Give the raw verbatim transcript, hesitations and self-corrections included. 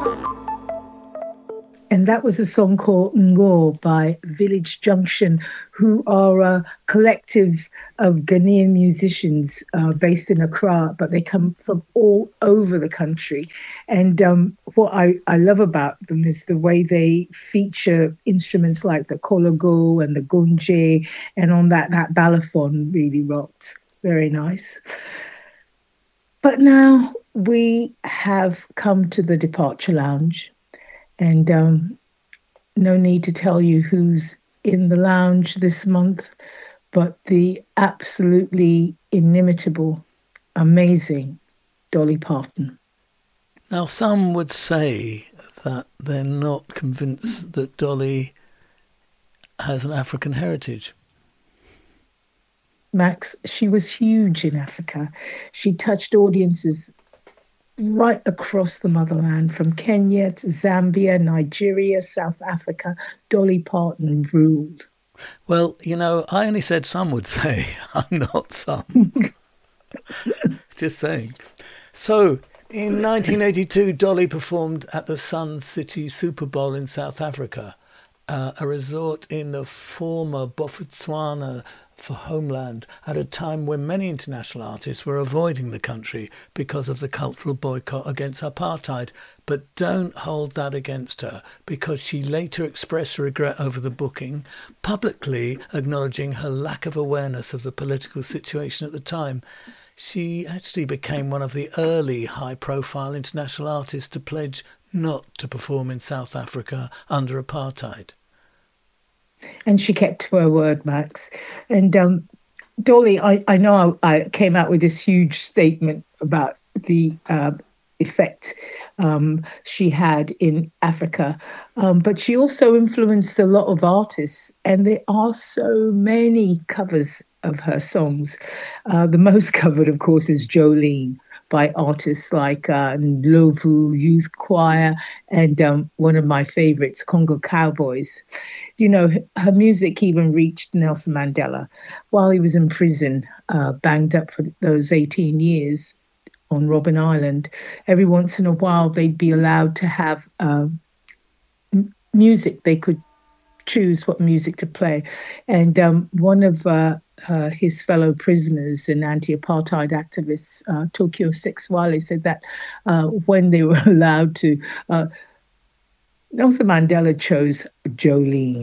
And that was a song called Ngo by Village Junction, who are a collective of Ghanaian musicians uh, based in Accra, but they come from all over the country. And um, what I, I love about them is the way they feature instruments like the kologo and the gunje, and on that, that balafon really rocked. Very nice. But now we have come to the departure lounge. And um, no need to tell you who's in the lounge this month, but the absolutely inimitable, amazing Dolly Parton. Now, some would say that they're not convinced that Dolly has an African heritage. Max, she was huge in Africa. She touched audiences right across the motherland, from Kenya to Zambia, Nigeria, South Africa. Dolly Parton ruled. Well, you know, I only said some would say. I'm not some. Just saying. So, in nineteen eighty-two, Dolly performed at the Sun City Super Bowl in South Africa, uh, a resort in the former Botswana for homeland, at a time when many international artists were avoiding the country because of the cultural boycott against apartheid. But don't hold that against her, because she later expressed regret over the booking, publicly acknowledging her lack of awareness of the political situation at the time. She actually became one of the early high-profile international artists to pledge not to perform in South Africa under apartheid. And she kept to her word, Max. And um, Dolly, I, I know I, I came out with this huge statement about the uh, effect um, she had in Africa, um, but she also influenced a lot of artists, and there are so many covers of her songs. Uh, the most covered, of course, is Jolene, by artists like uh, Ndlovu Youth Choir, and um, one of my favorites, Congo Cowboys. You know, her music even reached Nelson Mandela while he was in prison, uh, banged up for those eighteen years on Robben Island. Every once in a while, they'd be allowed to have uh, m- music. They could choose what music to play. And um, one of uh, uh, his fellow prisoners and anti-apartheid activists, uh, Tokyo Sexwale, said that uh, when they were allowed to, uh, Nelson Mandela chose Jolene.